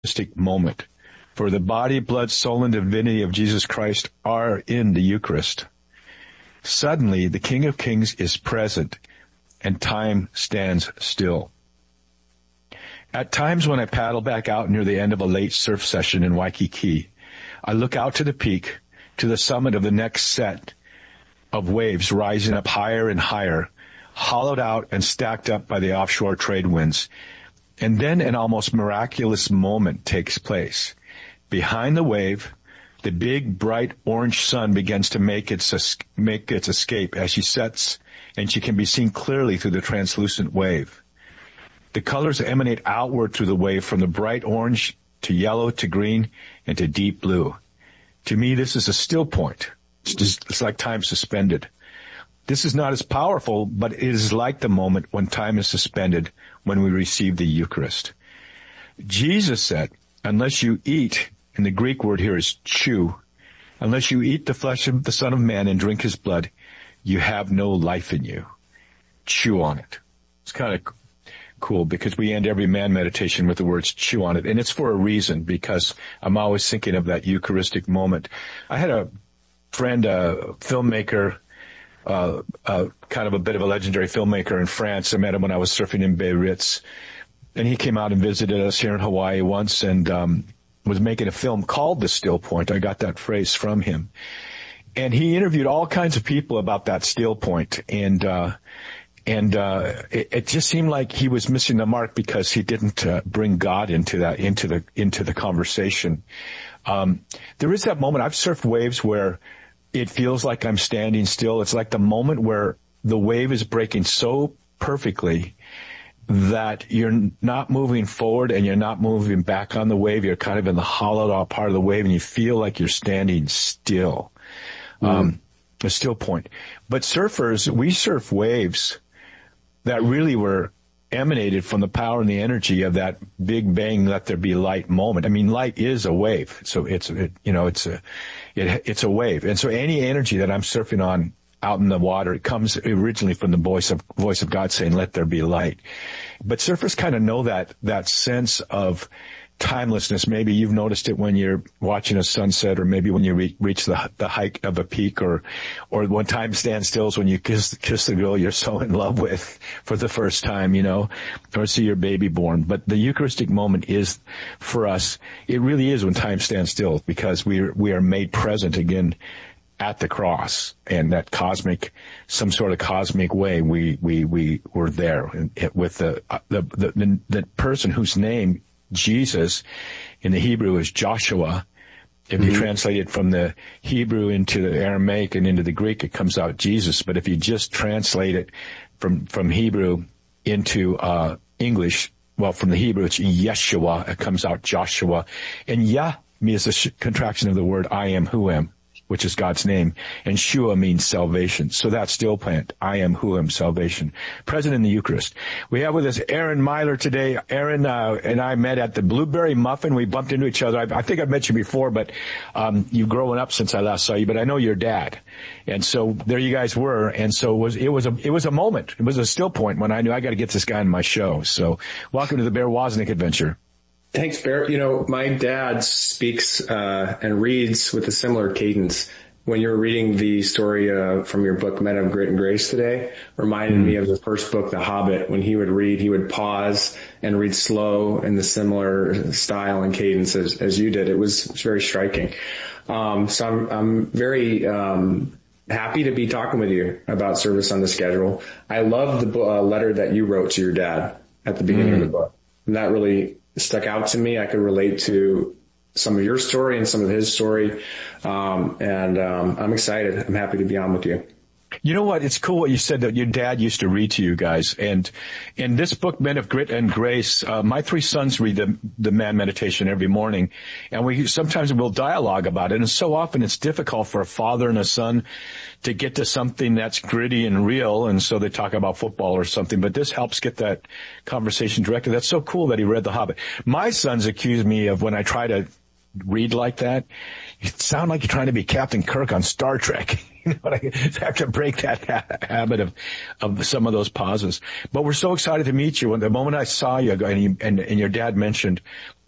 Eucharistic moment. For the body, blood, soul, and divinity of Jesus Christ are in the Eucharist. Suddenly, the King of Kings is present, and time stands still. At times when I paddle back out near the end of a late surf session in Waikiki, I look out to the peak, to the summit of the next set of waves rising up higher and higher, hollowed out and stacked up by the offshore trade winds. And then an almost miraculous moment takes place. Behind the wave, the big, bright orange sun begins to make its escape as she sets, and she can be seen clearly through the translucent wave. The colors emanate outward through the wave from the bright orange to yellow to green and to deep blue. To me, this is a still point. It's like time suspended. This is not as powerful, but it is like the moment when time is suspended when we receive the Eucharist. Jesus said, unless you eat, and the Greek word here is chew, unless you eat the flesh of the Son of Man and drink his blood, you have no life in you. Chew on it. It's kind of cool because we end every man meditation with the words chew on it. And it's for a reason, because I'm always thinking of that Eucharistic moment. I had a friend, a filmmaker, kind of a bit of a legendary filmmaker in France. I met him when I was surfing in Biarritz, and he came out and visited us here in Hawaii once, and was making a film called The Still Point. I got that phrase from him, and he interviewed all kinds of people about that still point, and it just seemed like he was missing the mark because he didn't bring God into the conversation. There is that moment. I've surfed waves where it feels like I'm standing still. It's like the moment where the wave is breaking so perfectly that you're not moving forward and you're not moving back on the wave. You're kind of in the hollowed out part of the wave and you feel like you're standing still. A still point. But surfers, we surf waves that really were emanated from the power and the energy of that big bang, let there be light moment. I mean, light is a wave. So it's a wave. And so any energy that I'm surfing on out in the water, it comes originally from the voice of God saying, let there be light. But surfers kind of know that sense of timelessness. Maybe you've noticed it when you're watching a sunset, or maybe when you reach the height of a peak, or when time stands still is when you kiss the girl you're so in love with for the first time, or see your baby born. But the Eucharistic moment is, for us, it really is when time stands still, because we are made present again at the cross, and that some sort of cosmic way, we were there with the person whose name, Jesus, in the Hebrew is Joshua. If you translate it from the Hebrew into the Aramaic and into the Greek, it comes out Jesus. But if you just translate it from Hebrew into English, well, from the Hebrew it's Yeshua, it comes out Joshua. And Yah is a contraction of the word I am who am, which is God's name, and Shua means salvation. So that's still plant. I am who am, salvation. Present in the Eucharist. We have with us Aaron Myler today. Aaron and I met at the Blueberry Muffin. We bumped into each other. I think I've met you before, but you've grown up since I last saw you. But I know your dad, and so there you guys were. And so it was a moment. It was a still point when I knew I got to get this guy on my show. So welcome to the Bear Wozniak adventure. Thanks, Bear. My dad speaks and reads with a similar cadence. When you were reading the story from your book, Men of Grit and Grace today, reminded me of the first book, The Hobbit. When he would read, he would pause and read slow in the similar style and cadence as you did. It's very striking. So I'm very happy to be talking with you about Service on the Schedule. I love the letter that you wrote to your dad at the beginning of the book. And that really stuck out to me. I could relate to some of your story and some of his story. I'm excited. I'm happy to be on with you. You know what? It's cool what you said, that your dad used to read to you guys. And in this book, Men of Grit and Grace, my three sons read the man meditation every morning. And we sometimes will dialogue about it. And so often it's difficult for a father and a son to get to something that's gritty and real. And so they talk about football or something. But this helps get that conversation directed. That's so cool that he read The Hobbit. My sons accuse me of, when I try to read like that, you sound like you're trying to be Captain Kirk on Star Trek. I have to break that habit of some of those pauses. But we're so excited to meet you. The moment I saw you, and your dad mentioned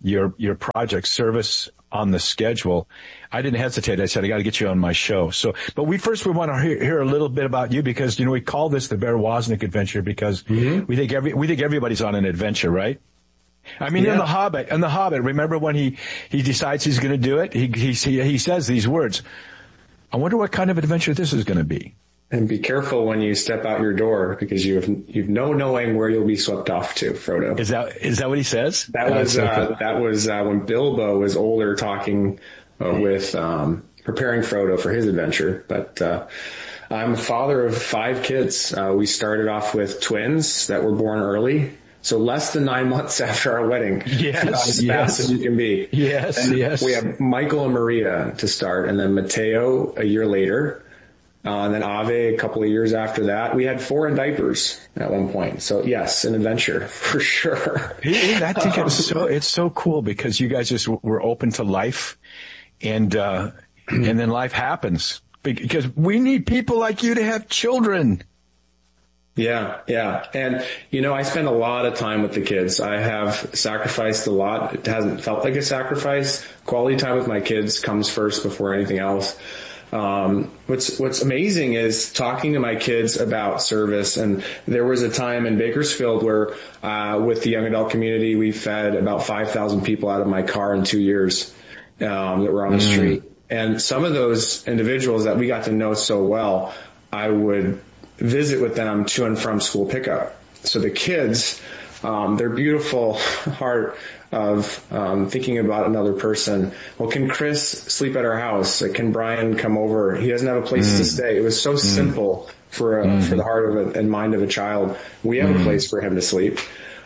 your project, Service on the Schedule, I didn't hesitate. I said, I got to get you on my show. So, but we want to hear a little bit about you because, we call this the Bear Wozniak adventure because we think everybody's on an adventure, right? I mean, in The Hobbit, remember when he decides he's going to do it? He says these words, I wonder what kind of adventure this is going to be. And be careful when you step out your door because you've no knowing where you'll be swept off to, Frodo. Is that what he says? That was when Bilbo was older talking with preparing Frodo for his adventure. But I'm a father of 5 kids. We started off with twins that were born early. So less than 9 months after our wedding. Yes. As fast as you can be. Yes. We have Michael and Maria to start, and then Mateo a year later. And then Ave a couple of years after that. We had 4 in diapers at one point. So yes, an adventure for sure. I think it's so cool because you guys just were open to life and then life happens because we need people like you to have children. Yeah. And, I spend a lot of time with the kids. I have sacrificed a lot. It hasn't felt like a sacrifice. Quality time with my kids comes first before anything else. What's amazing is talking to my kids about service. And there was a time in Bakersfield where, with the young adult community, we fed about 5,000 people out of my car in 2 years, that were on the street. And some of those individuals that we got to know so well, I would visit with them to and from school pickup. So the kids, their beautiful heart of thinking about another person. Well, can Chris sleep at our house? Can Brian come over? He doesn't have a place to stay. It was so simple for the heart and mind of a child. We have a place for him to sleep.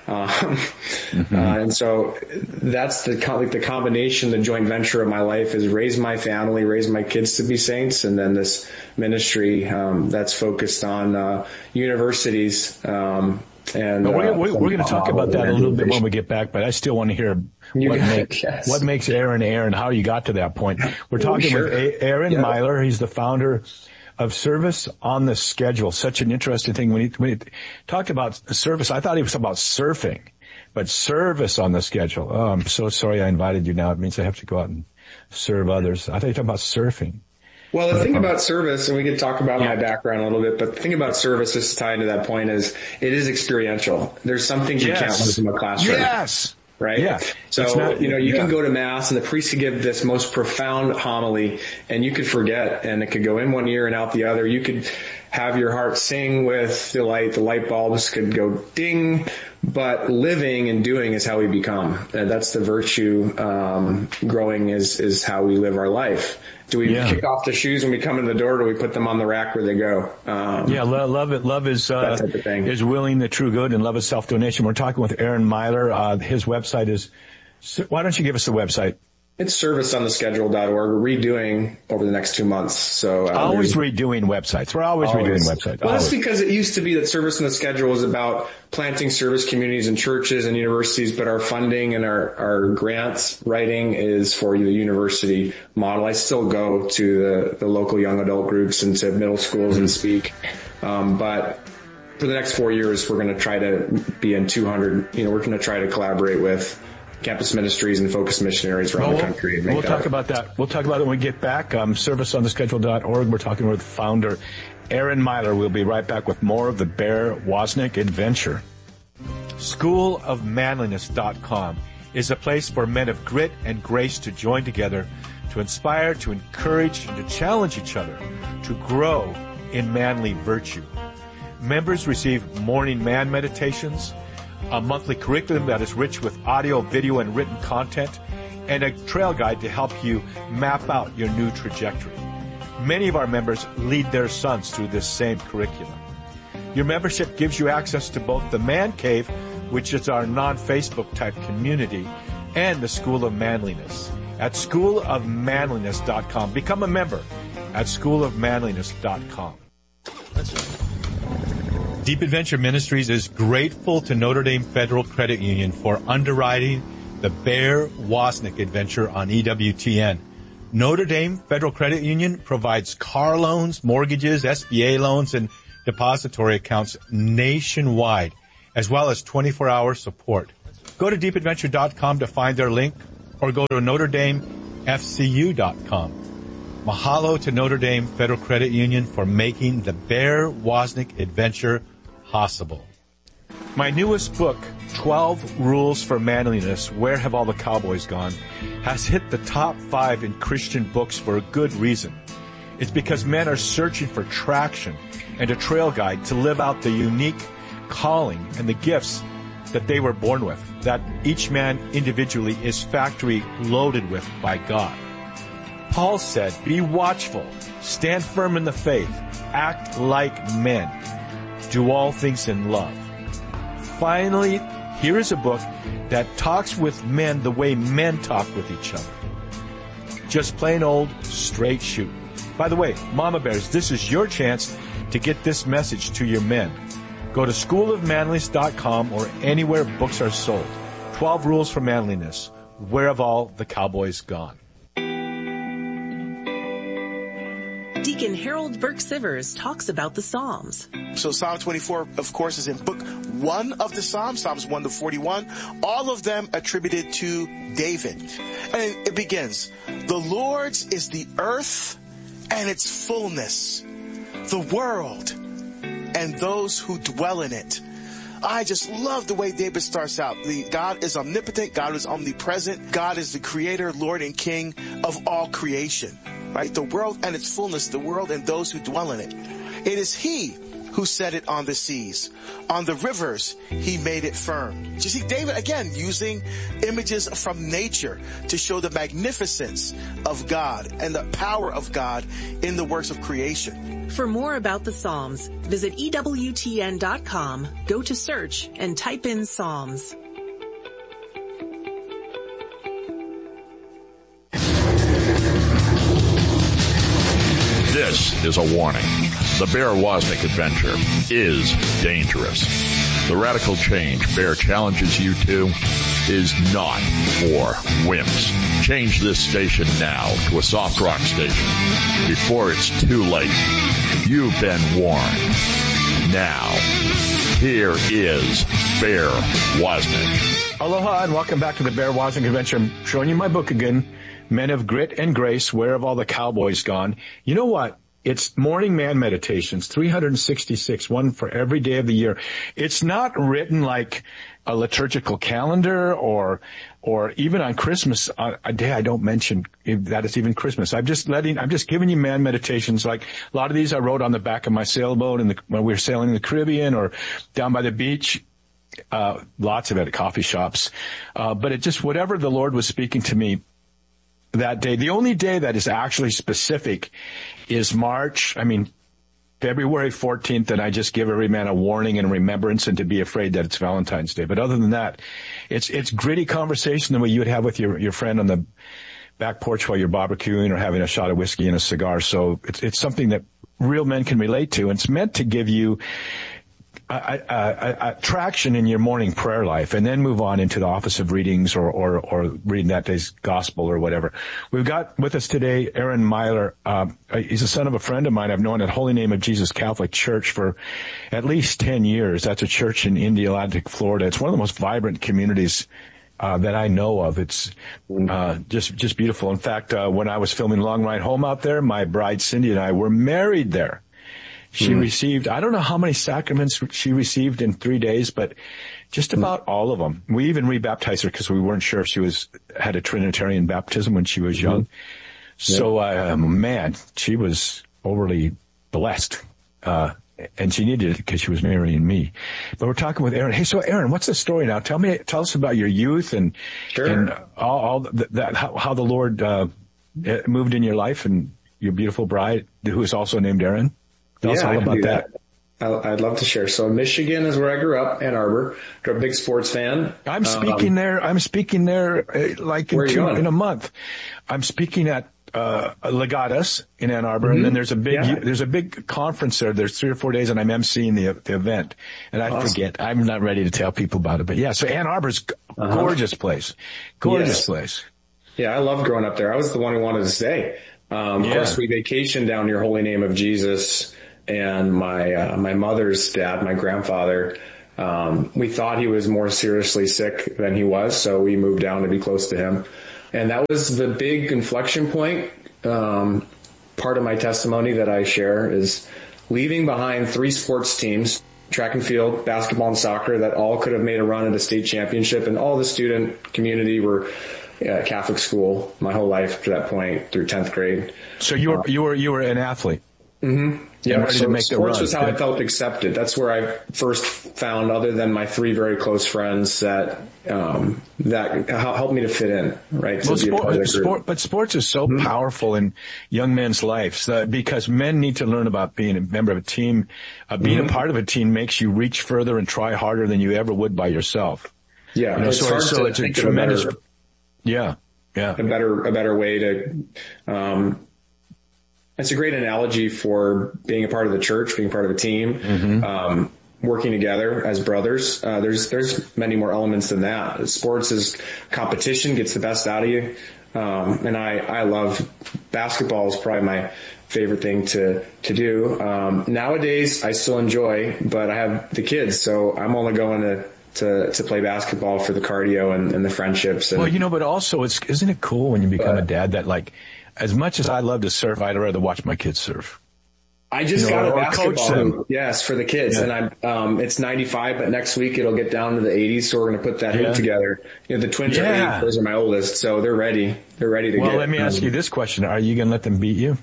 And so that's the combination, the joint venture of my life is raise my family, raise my kids to be saints. And then this ministry, that's focused on, universities, and we're going to talk about that a little bit when we get back, but I still want to hear what makes Aaron, how you got to that point. We're talking with Aaron Myler. He's the founder of Service on the Schedule. Such an interesting thing. When he talked about service, I thought he was about surfing, but Service on the Schedule. Oh, I'm so sorry I invited you now. It means I have to go out and serve others. I thought you were talking about surfing. Well, the thing about service, and we could talk about my background a little bit, but the thing about service, just to tie into that point, is it is experiential. There's some things you can't learn from a classroom. Yes. Right? Yeah. So, you can go to mass and the priest could give this most profound homily and you could forget and it could go in one ear and out the other. You could have your heart sing with delight. The light bulbs could go ding, but living and doing is how we become. That's the virtue. Growing is how we live our life. Do we kick off the shoes when we come in the door? Or do we put them on the rack where they go? Love is that type of thing. Is willing the true good and love is self-donation. We're talking with Aaron Myler. His website is, why don't you give us the website? It's serviceontheschedule.org. We're redoing over the next 2 months. So always redoing websites. We're always redoing websites. Well, that's because it used to be that Service on the Schedule was about planting service communities in churches and universities, but our funding and our grants writing is for the university model. I still go to the local young adult groups and to middle schools and speak. But for the next 4 years, we're going to try to be in 200. We're going to try to collaborate with campus ministries and focus missionaries around the country. We'll talk about that. We'll talk about it when we get back. Serviceontheschedule.org. We're talking with founder Aaron Myler. We'll be right back with more of the Bear Wozniak adventure. SchoolofManliness.com is a place for men of grit and grace to join together, to inspire, to encourage, and to challenge each other to grow in manly virtue. Members receive morning man meditations, a monthly curriculum that is rich with audio, video, and written content, and a trail guide to help you map out your new trajectory. Many of our members lead their sons through this same curriculum. Your membership gives you access to both the Man Cave, which is our non-Facebook type community, and the School of Manliness at schoolofmanliness.com. Become a member at schoolofmanliness.com. Deep Adventure Ministries is grateful to Notre Dame Federal Credit Union for underwriting the Bear Wozniak adventure on EWTN. Notre Dame Federal Credit Union provides car loans, mortgages, SBA loans, and depository accounts nationwide, as well as 24-hour support. Go to deepadventure.com to find their link, or go to NotreDameFCU.com. Mahalo to Notre Dame Federal Credit Union for making the Bear Wozniak adventure possible. My newest book, 12 Rules for Manliness, Where Have All the Cowboys Gone?, has hit the top 5 in Christian books for a good reason. It's because men are searching for traction and a trail guide to live out the unique calling and the gifts that they were born with, that each man individually is factory loaded with by God. Paul said, be watchful, stand firm in the faith, act like men, do all things in love. Finally, here is a book that talks with men the way men talk with each other. Just plain old straight shoot. By the way, Mama Bears, this is your chance to get this message to your men. Go to schoolofmanliness.com or anywhere books are sold. 12 Rules for Manliness. Where have all the cowboys gone? Deacon Harold Burke-Sivers talks about the Psalms. So Psalm 24, of course, is in book 1 of the Psalms, Psalms 1 to 41, all of them attributed to David. And it begins, the Lord's is the earth and its fullness, the world and those who dwell in it. I just love the way David starts out. God is omnipotent, God is omnipresent, God is the creator, Lord and King of all creation. Right? The world and its fullness, the world and those who dwell in it. It is He who set it on the seas. On the rivers, He made it firm. You see, David, again, using images from nature to show the magnificence of God and the power of God in the works of creation. For more about the Psalms, visit EWTN.com, go to search, and type in Psalms. This is a warning. The Bear Wozniak adventure is dangerous. The radical change Bear challenges you to is not for wimps. Change this station now to a soft rock station before it's too late. You've been warned. Now, here is Bear Wozniak. Aloha and welcome back to the Bear Wozniak Adventure. I'm showing you my book again, Men of Grit and Grace, Where Have All the Cowboys Gone? You know what? It's morning man meditations, 366, one for every day of the year. It's not written like a liturgical calendar or even on Christmas, a day I don't mention that it's even Christmas. I'm just giving you man meditations. Like a lot of these I wrote on the back of my sailboat when we were sailing in the Caribbean or down by the beach. Lots of it at coffee shops. But it just, whatever the Lord was speaking to me that day. The only day that is actually specific is February 14th, and I just give every man a warning and remembrance and to be afraid that it's Valentine's Day. But other than that, it's gritty conversation the way you would have with your friend on the back porch while you're barbecuing or having a shot of whiskey and a cigar. So it's something that real men can relate to, and it's meant to give you traction in your morning prayer life, and then move on into the office of readings or reading that day's gospel or whatever. We've got with us today Aaron Myler. He's a son of a friend of mine I've known at Holy Name of Jesus Catholic Church for at least 10 years. That's a church in Indio Atlantic, Florida. It's one of the most vibrant communities that I know of. It's just beautiful. In fact, when I was filming Long Ride Home out there, my bride Cindy and I were married there. She received, I don't know how many sacraments she received in 3 days, but just about all of them. We even rebaptized her because we weren't sure if she had a Trinitarian baptism when she was young. So, she was overly blessed. And she needed it because she was marrying me. But we're talking with Aaron. Hey, so Aaron, what's the story now? Tell us about your youth and all that, how the Lord moved in your life and your beautiful bride, who is also named Aaron. Tell us all about that. I'd love to share. So Michigan is where I grew up, Ann Arbor. I'm a big sports fan. I'm speaking there like in a month. I'm speaking at Legatus in Ann Arbor, and then there's a big conference there. There's 3 or 4 days, and I'm emceeing the event. And I forget. I'm not ready to tell people about it. But yeah, so Ann Arbor's gorgeous place. Gorgeous place. Yeah, I loved growing up there. I was the one who wanted to stay. Of course, we vacationed down near Holy Name of Jesus. And my mother's dad, my grandfather, We thought he was more seriously sick than he was, so we moved down to be close to him. And that was the big inflection point. Part of my testimony that I share is leaving behind 3 sports teams, track and field, basketball and soccer, that all could have made a run at a state championship, and all the student community were Catholic school my whole life to that point through 10th grade. So you were an athlete. Mm-hmm. Yeah, ready so to make the sports run. was how I felt accepted. That's where I first found, other than my 3 very close friends, that helped me to fit in, right? But sports is so powerful in young men's lives because men need to learn about being a member of a team. Being a part of a team makes you reach further and try harder than you ever would by yourself. Yeah, it's a tremendous. Yeah. A better way to. It's a great analogy for being a part of the church, being part of a team, working together as brothers. There's many more elements than that. Sports is competition, gets the best out of you. And I love basketball, is probably my favorite thing to do. Nowadays I still enjoy, but I have the kids, so I'm only going to play basketball for the cardio and the friendships. And, but also isn't it cool when you become a dad that, like, as much as I love to surf, I'd rather watch my kids surf. I just got a basketball hoop, yes, for the kids, and it's 95, but next week it'll get down to the 80s, so we're going to put that hoop together. The twins are 8; those are my oldest, so they're ready. They're ready to get. Well, let me ask you this question: are you going to let them beat you?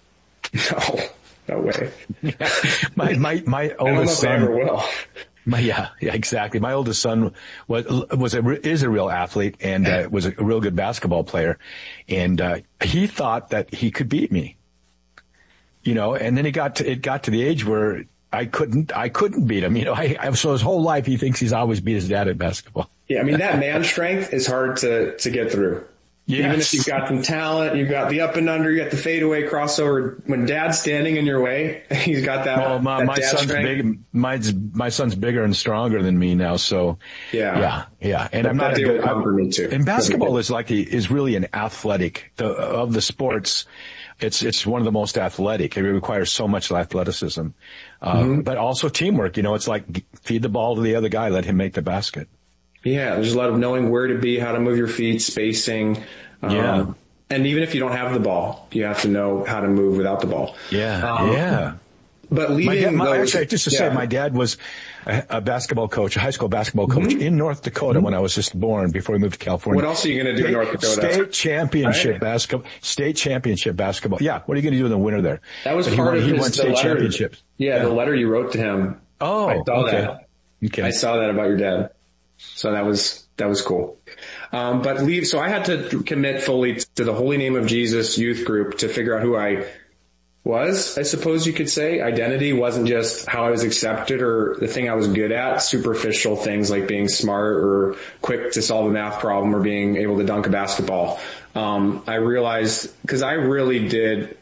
No way. My oldest son. I never will. Yeah, exactly. My oldest son is a real athlete and was a real good basketball player, and he thought that he could beat me. And then it got to the age where I couldn't beat him. So his whole life he thinks he's always beat his dad at basketball. Yeah, I mean, that man strength is hard to get through. Yes. Even if you've got some talent, you've got the up and under, you got the fadeaway crossover. When dad's standing in your way, he's got that. Well, my son's strength. my son's bigger and stronger than me now, so yeah. And I'm not a good. And basketball is really an athletic of the sports. It's one of the most athletic. It requires so much athleticism, but also teamwork. It's like feed the ball to the other guy, let him make the basket. Yeah, there's a lot of knowing where to be, how to move your feet, spacing. And even if you don't have the ball, you have to know how to move without the ball. But leaving my dad was a basketball coach, a high school basketball coach in North Dakota when I was just born, before we moved to California. What else are you going to do in North Dakota? State championship basketball. Yeah. What are you going to do in the winter there? That was part of he won state championships. Yeah, the letter you wrote to him. Oh, I saw that. Okay. I saw that about your dad. So that was cool. So I had to commit fully to the Holy Name of Jesus youth group to figure out who I was, I suppose you could say. Identity wasn't just how I was accepted or the thing I was good at, superficial things like being smart or quick to solve a math problem or being able to dunk a basketball. I realized, because I really did,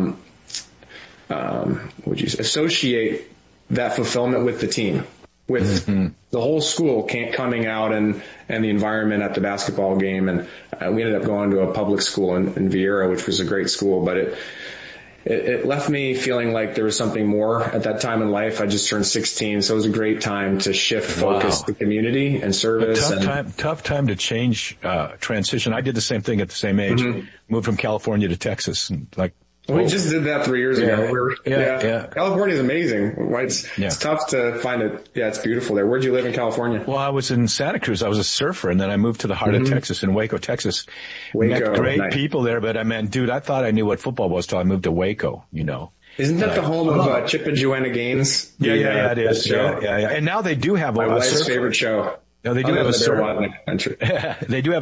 associate that fulfillment with the team, with the whole school coming out and the environment at the basketball game. And we ended up going to a public school in Vieira, which was a great school, but it left me feeling like there was something more at that time in life. I just turned 16, so it was a great time to shift focus to community and service. Tough time to change, transition. I did the same thing at the same age. Moved from California to Texas, and we just did that 3 years ago. California is amazing. It's tough to find it. Yeah, it's beautiful there. Where'd you live in California? Well, I was in Santa Cruz. I was a surfer, and then I moved to the heart of Texas, in Waco, Texas. Met great people there, but I thought I knew what football was till I moved to Waco, Isn't that the home of Chip and Joanna Gaines? Yeah, it is. Yeah. And now they do have my wife's favorite show. No, they do have a surf. They do have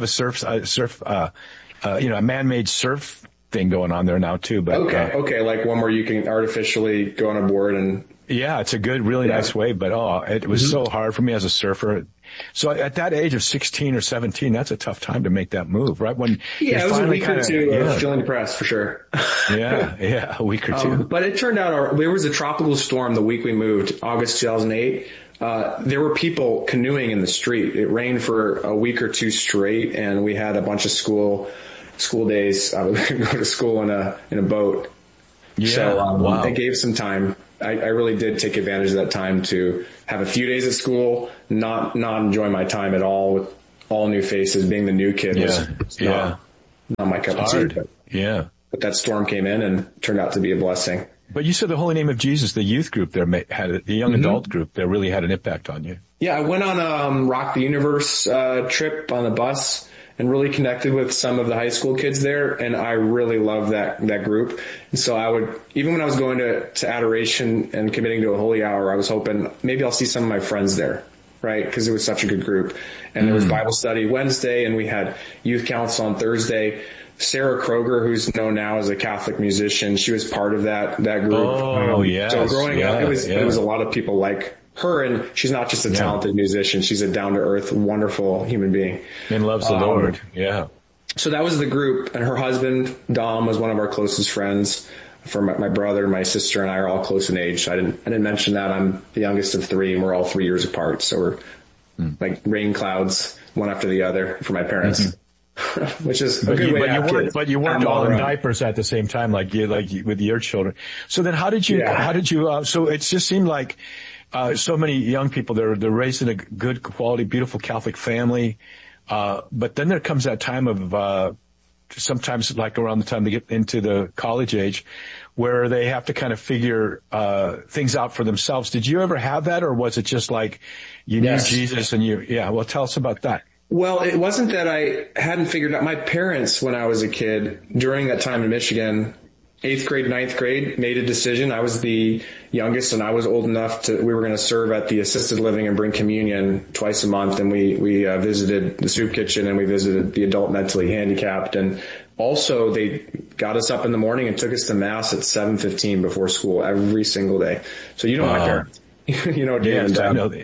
a man-made surf thing going on there now too, but okay, like one where you can artificially go on a board and it's a good, really nice wave, but it was so hard for me as a surfer. So at that age of 16 or 17, that's a tough time to make that move, right? When it was a week or two of feeling depressed for sure. a week or two. But it turned out there was a tropical storm the week we moved, August 2008. There were people canoeing in the street. It rained for a week or two straight, and we had a bunch of school days. We could go to school in a boat. It gave some time I really did take advantage of that time to have a few days at school, not enjoy my time at all with all new faces. Being the new kid was not my cup of tea. But that storm came in and turned out to be a blessing. But you said the Holy Name of Jesus, the youth group there the young adult group there really had an impact on you. Yeah, I went on a Rock the Universe trip on the bus and really connected with some of the high school kids there, and I really loved that group. And so I would, even when I was going to adoration and committing to a holy hour, I was hoping maybe I'll see some of my friends there, right? Because it was such a good group. And there was Bible study Wednesday, and we had youth council on Thursday. Sarah Kroger, who's known now as a Catholic musician, she was part of that group. Oh, yeah. So growing up, it was a lot of people like her, and she's not just a talented musician. She's a down-to-earth, wonderful human being. And loves the Lord. Yeah. So that was the group, and her husband, Dom, was one of our closest friends. For my brother, my sister, and I are all close in age. I didn't mention that. I'm the youngest of three, and we're all 3 years apart. So we're like rain clouds, one after the other for my parents. Which is a good way to have kids. But you weren't all in diapers at the same time, like with your children. So then how did you, so it just seemed like, so many young people, they're raised in a good quality, beautiful Catholic family. But then there comes that time of, sometimes like around the time they get into the college age where they have to kind of figure, things out for themselves. Did you ever have that, or was it just like you knew Jesus and well, tell us about that. Well, it wasn't that I hadn't figured out. My parents, when I was a kid, during that time in Michigan, 8th grade, 9th grade, made a decision. I was the youngest, and I was old enough we were going to serve at the assisted living and bring communion twice a month. And we visited the soup kitchen, and we visited the adult mentally handicapped. And also they got us up in the morning and took us to mass at 7:15 before school every single day. So you know my parents, Dan. I know.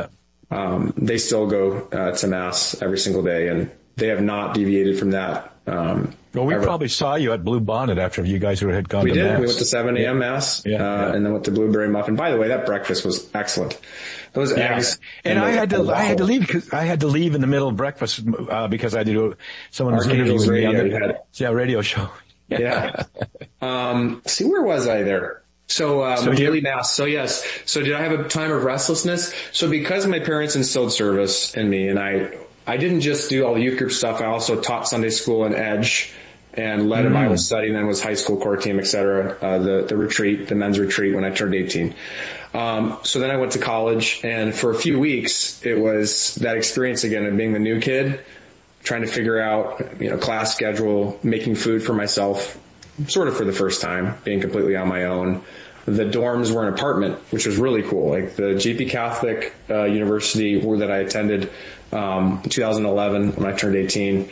They still go to mass every single day, and they have not deviated from that. Well, we probably saw you at Blue Bonnet after you guys had gone to mass. We went to 7 a.m. mass, and then went to Blueberry Muffin. By the way, that breakfast was excellent. Those eggs. And I had to leave because I had to leave in the middle of breakfast, because I had to do someone was interviewing me on the radio show. Yeah. See, where was I there? So daily mass. So yes. So did I have a time of restlessness? So because my parents instilled service in me, and I didn't just do all the youth group stuff. I also taught Sunday school and Edge, and led a Bible study, and then was high school core team, etc. The retreat, the men's retreat when I turned 18. So then I went to college, and for a few weeks it was that experience again of being the new kid, trying to figure out, class schedule, making food for myself, sort of for the first time, being completely on my own. The dorms were an apartment, which was really cool. Like the GP Catholic University that I attended in 2011 when I turned 18.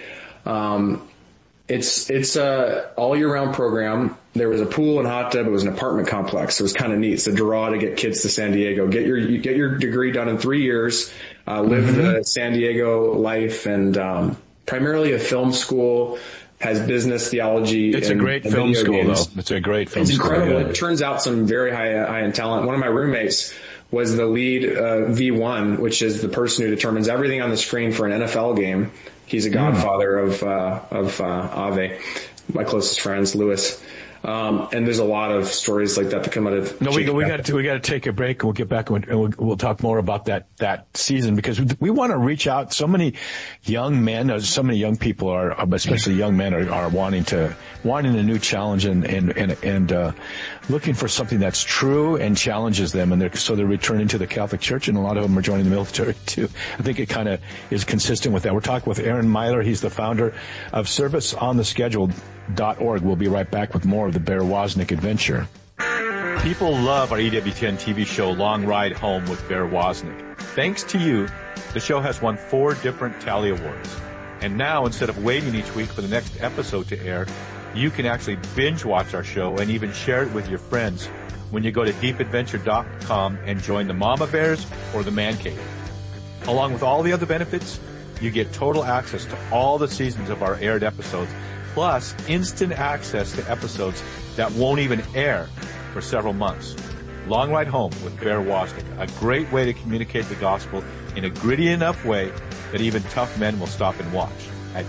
It's a all year round program. There was a pool and hot tub. It was an apartment complex. It was kind of neat. It's a draw to get kids to San Diego. Get your degree done in 3 years. Live the San Diego life, and primarily a film school. Has business theology. It's a great film school, though. It's a great film school. It's incredible. It turns out some very high-end talent. One of my roommates was the lead V1, which is the person who determines everything on the screen for an NFL game. He's a godfather of Ave, my closest friends, Lewis. And there's a lot of stories like that come out of. No, we got to take a break, and we'll get back and we'll talk more about that season, because we want to reach out. So many young men, so many young people especially young men are wanting a new challenge and looking for something that's true and challenges them, and they're returning to the Catholic Church, and a lot of them are joining the military too. I think it kind of is consistent with that. We're talking with Aaron Myler. He's the founder of ServiceOnTheSchedule.org. We'll be right back with more of the Bear Wozniak adventure. People love our EWTN TV show, Long Ride Home with Bear Wozniak. Thanks to you, the show has won 4 different Tally Awards. And now, instead of waiting each week for the next episode to air, you can actually binge watch our show and even share it with your friends when you go to deepadventure.com and join the Mama Bears or the Man Cave. Along with all the other benefits, you get total access to all the seasons of our aired episodes, plus instant access to episodes that won't even air for several months. Long Ride Home with Bear Wozniak, a great way to communicate the gospel in a gritty enough way that even tough men will stop and watch at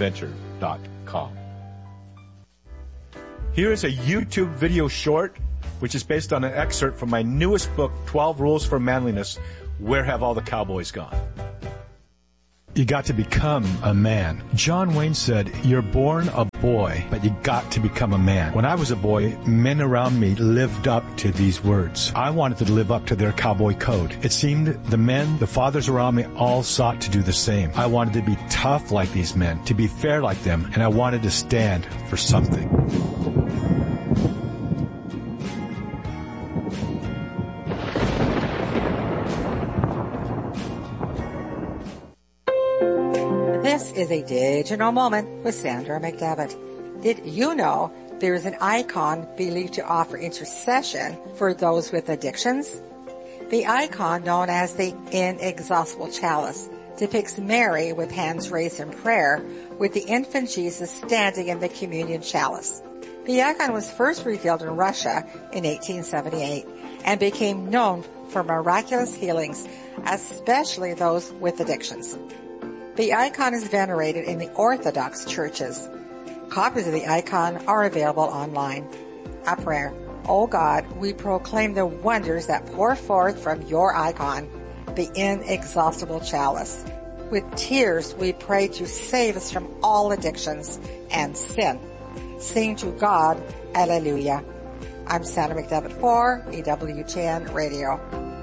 deepadventure.com. Here is a YouTube video short which is based on an excerpt from my newest book, 12 Rules for Manliness, Where Have All the Cowboys Gone? You got to become a man. John Wayne said, you're born a boy, but you got to become a man. When I was a boy, men around me lived up to these words. I wanted to live up to their cowboy code. It seemed the men, the fathers around me, all sought to do the same. I wanted to be tough like these men, to be fair like them, and I wanted to stand for something. This is a digital moment with Sandra McDevitt. Did you know there is an icon believed to offer intercession for those with addictions? The icon, known as the Inexhaustible Chalice, depicts Mary with hands raised in prayer with the infant Jesus standing in the communion chalice. The icon was first revealed in Russia in 1878 and became known for miraculous healings, especially those with addictions. The icon is venerated in the Orthodox churches. Copies of the icon are available online. A prayer. O God, we proclaim the wonders that pour forth from your icon, the inexhaustible chalice. With tears, we pray to save us from all addictions and sin. Sing to God, Alleluia. I'm Sandra McDevitt for EWTN Radio.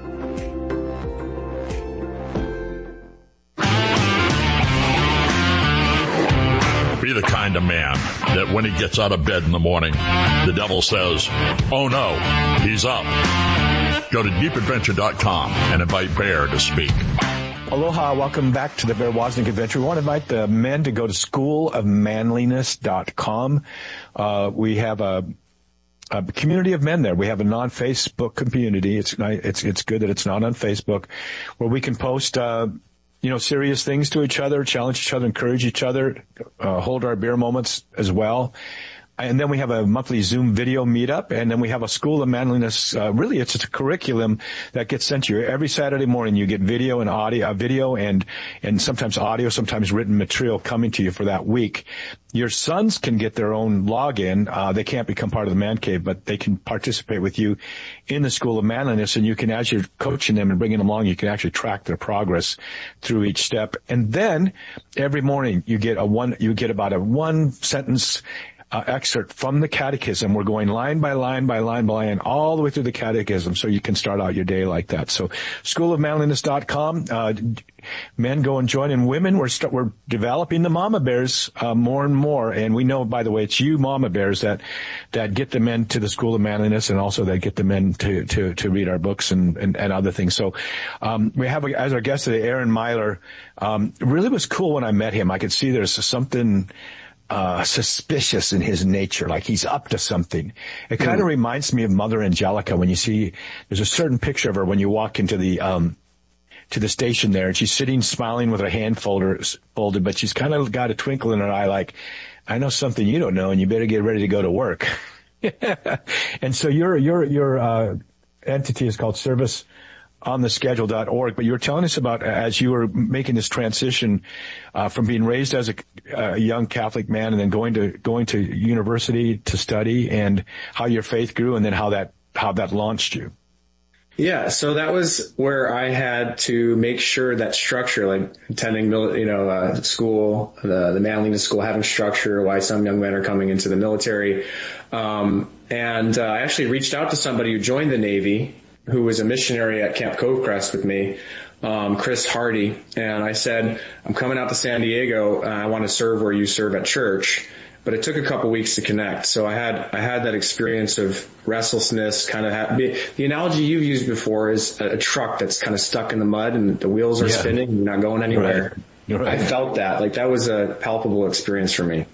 Be the kind of man that when he gets out of bed in the morning, the devil says, oh no, he's up. Go to deepadventure.com and invite Bear to speak. Aloha, welcome back to the Bear Wozniak Adventure. We want to invite the men to go to schoolofmanliness.com. We have a community of men there. We have a non-Facebook community. It's good that it's not on Facebook, where we can post, serious things to each other, challenge each other, encourage each other, hold our beer moments as well. And then we have a monthly Zoom video meetup, and then we have a School of Manliness. Really, it's a curriculum that gets sent to you every Saturday morning. You get video and audio, and sometimes audio, sometimes written material coming to you for that week. Your sons can get their own login. They can't become part of the Man Cave, but they can participate with you in the School of Manliness, and you can, as you're coaching them and bringing them along, you can actually track their progress through each step. And then every morning you get about a one sentence excerpt from the catechism. We're going line by line by line by line all the way through the catechism, so you can start out your day like that. So schoolofmanliness.com. Men, go and join. And women, we're developing the mama bears more and more. And we know, by the way, it's you mama bears that get the men to the School of Manliness, and also that get the men to read our books and other things. So we have as our guest today, Aaron Myler. Really was cool when I met him. I could see there's something suspicious in his nature, like he's up to something. It kind of reminds me of Mother Angelica when you see, there's a certain picture of her when you walk into the station there, and she's sitting smiling with her hand folded, but she's kind of got a twinkle in her eye like, I know something you don't know, and you better get ready to go to work. And so your entity is called serviceontheschedule.org, but you were telling us about, as you were making this transition from being raised as a young Catholic man and then going to university to study, and how your faith grew, and then how that launched you. Yeah, so that was where I had to make sure that structure, like attending, school, the manliness school, having structure, why some young men are coming into the military. I actually reached out to somebody who joined the Navy, who was a missionary at Camp Covecrest with me, Chris Hardy. And I said, I'm coming out to San Diego, and I want to serve where you serve at church. But it took a couple weeks to connect. So I had that experience of restlessness, the analogy you've used before is a truck that's kind of stuck in the mud and the wheels are spinning and you're not going anywhere. Right. I felt that. Like, that was a palpable experience for me.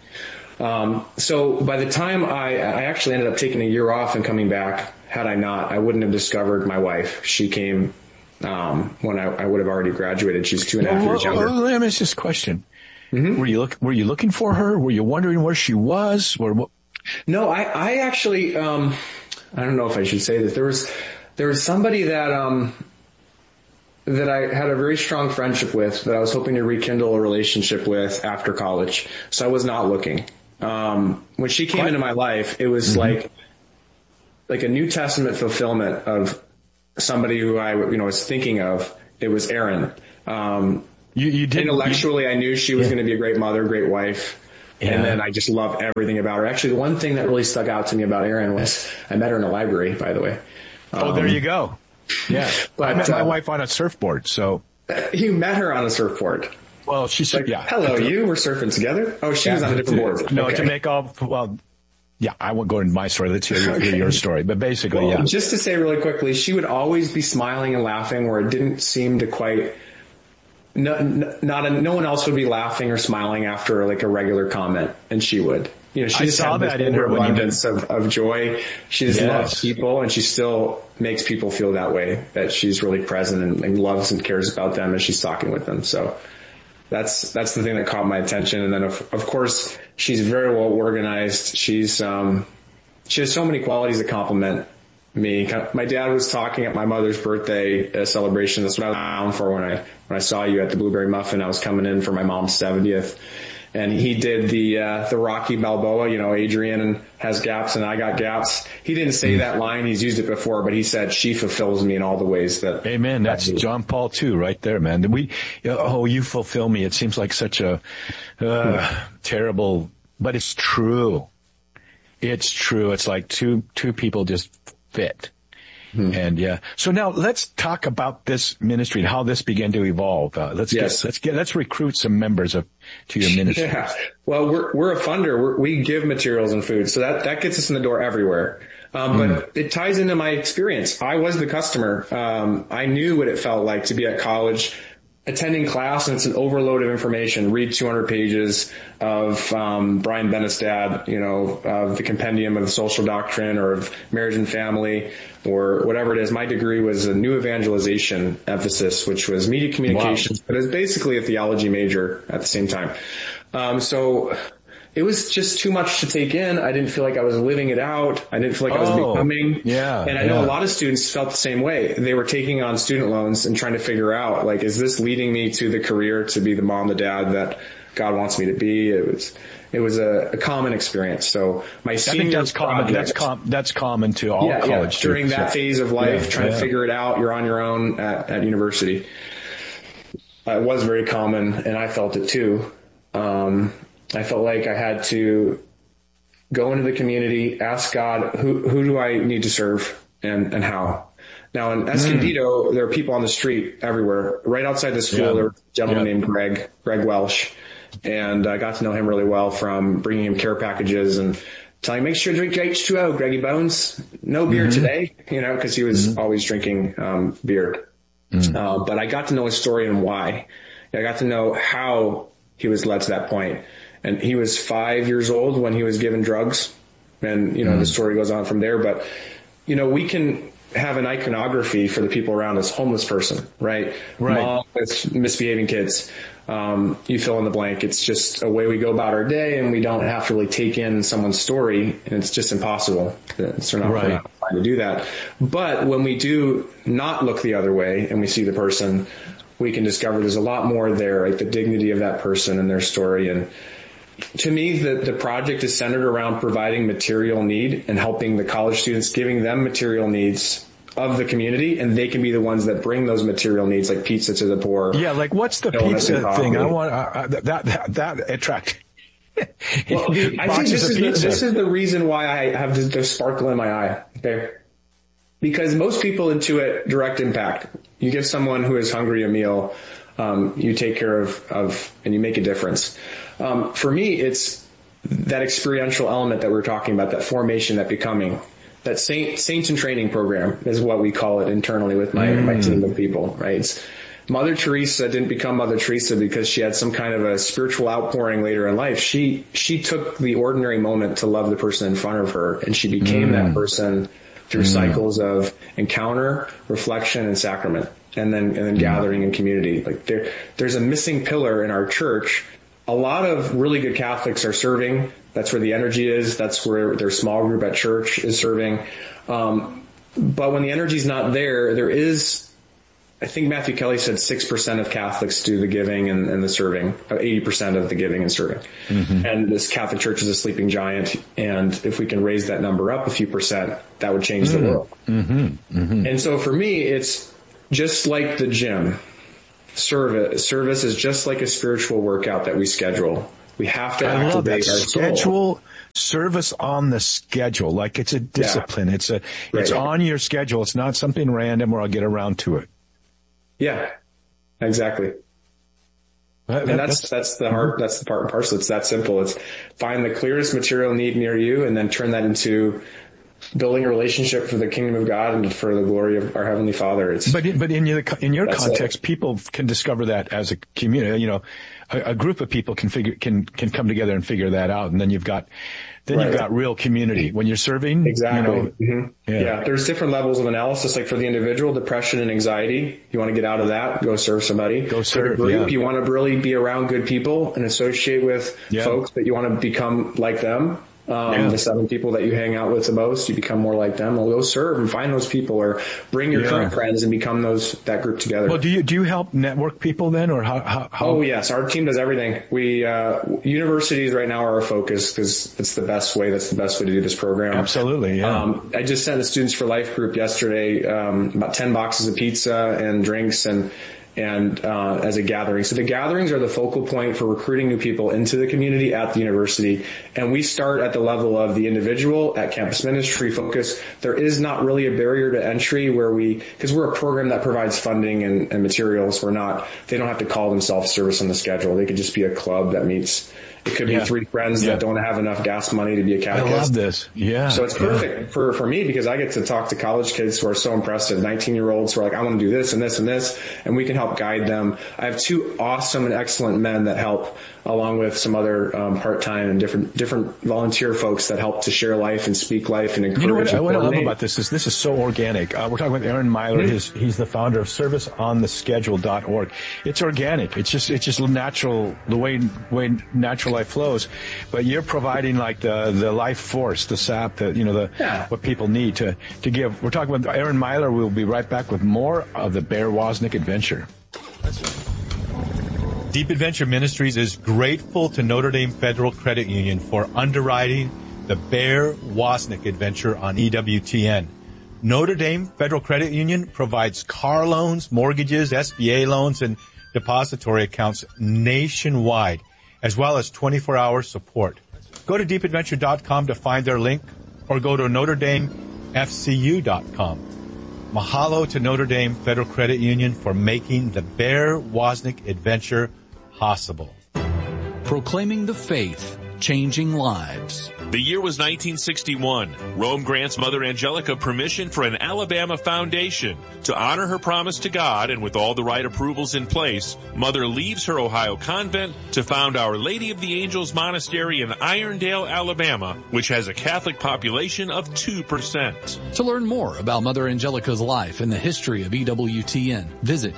So by the time I actually ended up taking a year off and coming back, had I not, I wouldn't have discovered my wife. She came when I would have already graduated. She's 2.5 years younger. Let me ask this question. Mm-hmm. Were you looking for her? Were you wondering where she was? No, I actually, I don't know if I should say this. There was somebody that I had a very strong friendship with, that I was hoping to rekindle a relationship with after college. So I was not looking. When she came into my life, it was like, like a New Testament fulfillment of somebody who I, was thinking of. It was Erin. You did intellectually, I knew she was going to be a great mother, great wife. Yeah. And then I just loved everything about her. Actually, the one thing that really stuck out to me about Erin was I met her in a library, by the way. There you go. Yeah. But I met my wife on a surfboard, so. You met her on a surfboard. Well, she said, yeah. Hello, you were surfing together? Oh, she was on a different board. No, okay. To make all, yeah, I won't go into my story. Let's hear your story. But basically, yeah. Just to say really quickly, she would always be smiling and laughing where it didn't seem to quite, no one else would be laughing or smiling after like a regular comment, and she would. She just saw that in her abundance of joy. She just loves people, and she still makes people feel that way, that she's really present and loves and cares about them as she's talking with them. So that's the thing that caught my attention. And then of course she's very well organized. She has so many qualities that complement me. My dad was talking at my mother's birthday celebration. That's what I was down for when I saw you at the Blueberry Muffin. I was coming in for my mom's 70th. And he did the Rocky Balboa, Adrian has gaps and I got gaps. He didn't say that line. He's used it before, but he said, she fulfills me in all the ways that. Amen. That's John Paul II right there, man. You fulfill me. It seems like such a, terrible, but it's true. It's true. It's like two people just fit. And yeah. So now let's talk about this ministry and how this began to evolve. Let's recruit some members to your ministry. Yeah. Well, we're a funder. We give materials and food. So that gets us in the door everywhere. But it ties into my experience. I was the customer. I knew what it felt like to be at college, attending class, and it's an overload of information. Read 200 pages of Brian Benestad, of the Compendium of Social Doctrine or of Marriage and Family or whatever it is. My degree was a new evangelization emphasis, which was media communications, but it was basically a theology major at the same time. So it was just too much to take in. I didn't feel like I was living it out. I didn't feel like I was becoming. Yeah. And I know a lot of students felt the same way. They were taking on student loans and trying to figure out, like, is this leading me to the career to be the mom, the dad that God wants me to be? It was a common experience. So my senior that's common to all college students. During that phase of life, trying to figure it out, you're on your own at university. It was very common, and I felt it too. I felt like I had to go into the community, ask God, who do I need to serve and how? Now in Escondido, there are people on the street everywhere. Right outside the school, there was a gentleman named Greg Welsh. And I got to know him really well from bringing him care packages and telling him, make sure you drink H2O, Greggy Bones. No beer today, cause he was always drinking, beer. But I got to know his story and why. I got to know how he was led to that point. And he was 5 years old when he was given drugs. And, the story goes on from there. But, we can have an iconography for the people around us. Homeless person, right? Mom with misbehaving kids. You fill in the blank. It's just a way we go about our day, and we don't have to really take in someone's story, and it's just impossible. So we're not trying to do that. But when we do not look the other way and we see the person, we can discover there's a lot more there, like the dignity of that person and their story. And to me, the project is centered around providing material need and helping the college students, giving them material needs of the community, and they can be the ones that bring those material needs, like pizza to the poor. Yeah, like what's the pizza thing? I want that attract. Well, I think this is the reason why I have the sparkle in my eye. Okay, because most people intuit direct impact. You give someone who is hungry a meal, you take care of, and you make a difference. For me, it's that experiential element that we're talking about, that formation, that becoming. That Saints in Training program is what we call it internally with my team of people, right? Mother Teresa didn't become Mother Teresa because she had some kind of a spiritual outpouring later in life. She took the ordinary moment to love the person in front of her, and she became that person through cycles of encounter, reflection, and sacrament, and then gathering in community. Like there's a missing pillar in our church. A lot of really good Catholics are serving. That's where the energy is. That's where their small group at church is serving. But when the energy's not there, there is I think Matthew Kelly said 6% of Catholics do the giving and the serving, 80% of the giving and serving. Mm-hmm. And this Catholic Church is a sleeping giant. And if we can raise that number up a few percent, that would change the world. Mm-hmm. Mm-hmm. And so for me, it's just like the gym. Service is just like a spiritual workout that we schedule. We have to activate our soul. Service on the schedule, like it's a discipline. Yeah. It's on your schedule. It's not something random where I'll get around to it. Yeah, exactly. And that's the heart. That's the part and parcel. It's that simple. It's find the clearest material need near you and then turn that into building a relationship for the kingdom of God and for the glory of our Heavenly Father. But in your context, people can discover that as a community. You know, a group of people can come together and figure that out, and then you've got real community when you're serving. Exactly. You know, yeah. There's different levels of analysis. Like for the individual, depression and anxiety. You want to get out of that? Go serve somebody. Go serve. For a group, you want to really be around good people and associate with folks that you want to become like them. The 7 people that you hang out with the most, you become more like them. Well, go serve and find those people, or bring your current friends and become that group together. Well, do you help network people then, or how? Oh yes, our team does everything. We universities right now are our focus because it's the best way. That's the best way to do this program. Absolutely. Yeah. I just sent the Students for Life group yesterday about 10 boxes of pizza and drinks and as a gathering. So the gatherings are the focal point for recruiting new people into the community at the university. And we start at the level of the individual at campus ministry focus. There is not really a barrier to entry because we're a program that provides funding and materials. They don't have to call themselves service on the schedule. They could just be a club that meets. It could be 3 friends that don't have enough gas money to be a catechist. I love this. Yeah. So it's perfect for me because I get to talk to college kids who are so impressive, 19-year-olds who are like, I want to do this and this and this, and we can help guide them. I have 2 awesome and excellent men that help, along with some other part-time and different volunteer folks that help to share life and speak life and encourage. You know what I love about this is so organic. We're talking with Aaron Myler. Mm-hmm. He's the founder of ServiceOnTheSchedule.org. It's organic. It's just natural, the way natural life flows. But you're providing like the life force, the sap, what people need to give. We're talking with Aaron Myler. We'll be right back with more of the Bear Wozniak adventure. Deep Adventure Ministries is grateful to Notre Dame Federal Credit Union for underwriting the Bear Wozniak adventure on EWTN. Notre Dame Federal Credit Union provides car loans, mortgages, SBA loans, and depository accounts nationwide, as well as 24-hour support. Go to deepadventure.com to find their link, or go to NotreDameFCU.com. Mahalo to Notre Dame Federal Credit Union for making the Bear Wozniak adventure possible. Proclaiming the faith, changing lives. The year was 1961. Rome grants Mother Angelica permission for an Alabama foundation. To honor her promise to God and with all the right approvals in place, Mother leaves her Ohio convent to found Our Lady of the Angels Monastery in Irondale, Alabama, which has a Catholic population of 2%. To learn more about Mother Angelica's life and the history of EWTN, visit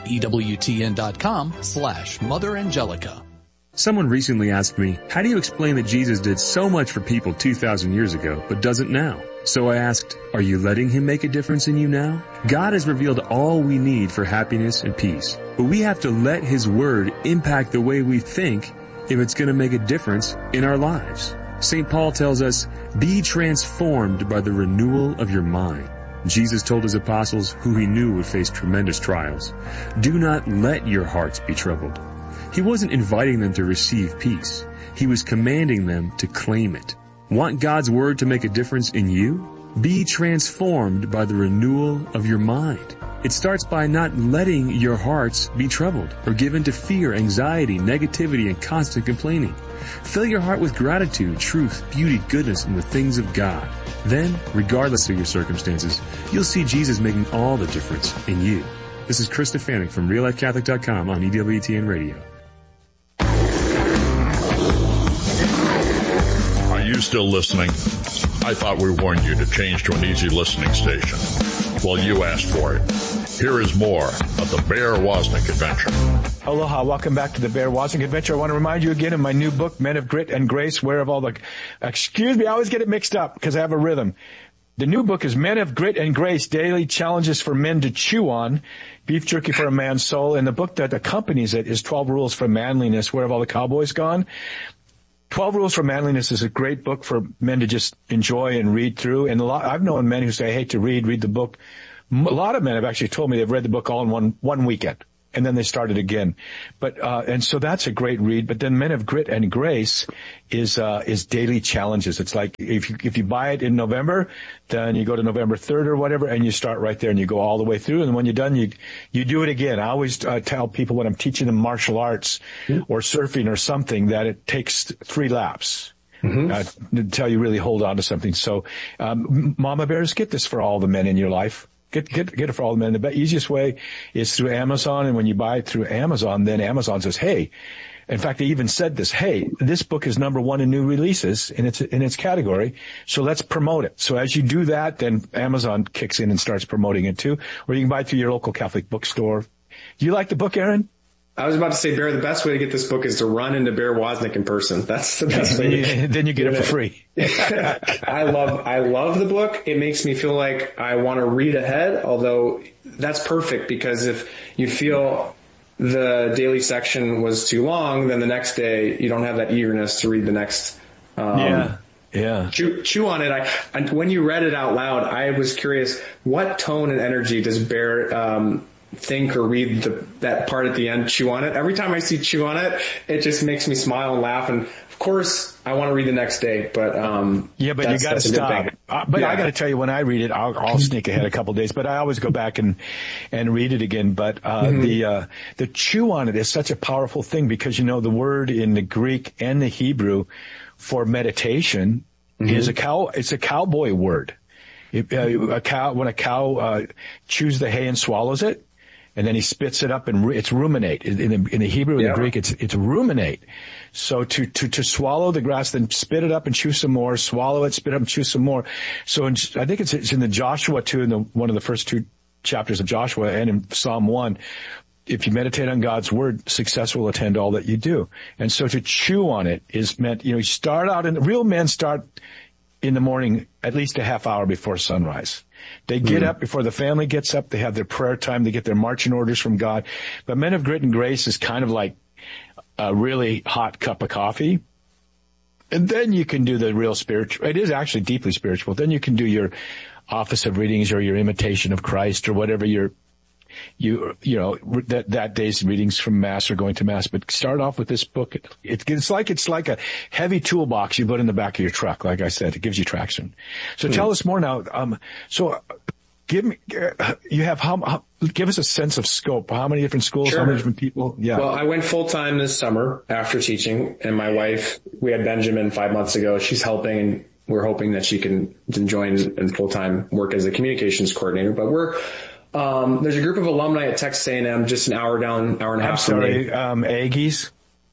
EWTN.com/Mother Angelica. Someone recently asked me, how do you explain that Jesus did so much for people 2,000 years ago, but doesn't now? So I asked, are you letting him make a difference in you now? God has revealed all we need for happiness and peace, but we have to let his word impact the way we think if it's going to make a difference in our lives. St. Paul tells us, be transformed by the renewal of your mind. Jesus told his apostles, who he knew would face tremendous trials, do not let your hearts be troubled. He wasn't inviting them to receive peace. He was commanding them to claim it. Want God's word to make a difference in you? Be transformed by the renewal of your mind. It starts by not letting your hearts be troubled or given to fear, anxiety, negativity, and constant complaining. Fill your heart with gratitude, truth, beauty, goodness, and the things of God. Then, regardless of your circumstances, you'll see Jesus making all the difference in you. This is Chris Stefanik from RealLifeCatholic.com on EWTN Radio. Are you still listening? I thought we warned you to change to an easy listening station. Well, you asked for it. Here is more of the Bear Wozniak adventure. Aloha, welcome back to the Bear Wozniak adventure. I want to remind you again of my new book, Men of Grit and Grace, I always get it mixed up because I have a rhythm. The new book is Men of Grit and Grace, Daily Challenges for Men to Chew On, Beef Jerky for a Man's Soul. And the book that accompanies it is 12 Rules for Manliness. Where have all the cowboys gone? 12 Rules for Manliness is a great book for men to just enjoy and read through. And I've known men who say, I hate to read the book. A lot of men have actually told me they've read the book all in one weekend, and then they started again. But and so that's a great read. But then Men of Grit and Grace is daily challenges. It's like if you buy it in November, then you go to November 3rd or whatever, and you start right there and you go all the way through. And when you're done, you do it again. I always tell people when I'm teaching them martial arts or surfing or something that it takes 3 laps. Until you really hold on to something. So, Mama Bears, get this for all the men in your life. Get it for all the men. The easiest way is through Amazon, and when you buy it through Amazon, then Amazon says, hey, in fact, they even said this, hey, this book is number 1 in new releases in its category, so let's promote it. So as you do that, then Amazon kicks in and starts promoting it too, or you can buy it through your local Catholic bookstore. Do you like the book, Aaron? I was about to say, Bear, the best way to get this book is to run into Bear Wozniak in person. That's the best way. Then you get it for free. I love the book. It makes me feel like I want to read ahead, although that's perfect because if you feel the daily section was too long, then the next day you don't have that eagerness to read the next. Yeah. Chew on it. When you read it out loud, I was curious, what tone and energy does Bear, think or read that part at the end, chew on it? Every time I see chew on it, it just makes me smile and laugh. And of course, I want to read the next day, but you got to stop. But I got to tell you, when I read it, I'll sneak ahead a couple of days, but I always go back and read it again. But the chew on it is such a powerful thing because, the word in the Greek and the Hebrew for meditation is it's a cowboy word. When a cow chews the hay and swallows it, and then he spits it up, and it's ruminate. In the Hebrew and the Greek, it's ruminate. So to swallow the grass, then spit it up and chew some more, swallow it, spit it up and chew some more. So I think it's in the Joshua 2, in one of the first 2 chapters of Joshua, and in Psalm 1, if you meditate on God's word, success will attend all that you do. And so to chew on it is meant, you start out, and real men start in the morning at least a half hour before sunrise. They get up before the family gets up. They have their prayer time. They get their marching orders from God. But Men of Grit and Grace is kind of like a really hot cup of coffee. And then you can do the real spiritual. It is actually deeply spiritual. Then you can do your office of readings or your imitation of Christ or whatever that day's readings from Mass or going to Mass. But start off with this book. It's like a heavy toolbox you put in the back of your truck. Like I said, it gives you traction. So tell us more now. Give us a sense of scope. How many different schools? Sure. How many different people? Yeah. Well, I went full time this summer after teaching, and my wife, we had Benjamin 5 months ago. She's helping, and we're hoping that she can join in full time work as a communications coordinator. But there's a group of alumni at Texas A&M just an hour and a half from me. Aggies?